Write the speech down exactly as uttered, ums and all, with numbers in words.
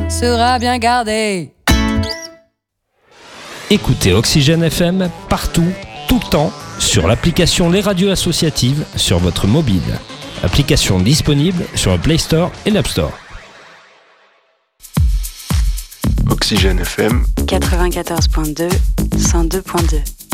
sera bien gardé. Écoutez Oxygène F M partout, tout le temps, sur l'application Les Radios Associatives sur votre mobile. Application disponible sur le Play Store et l'App Store. Oxygène F M quatre-vingt-quatorze virgule deux, cent deux virgule deux.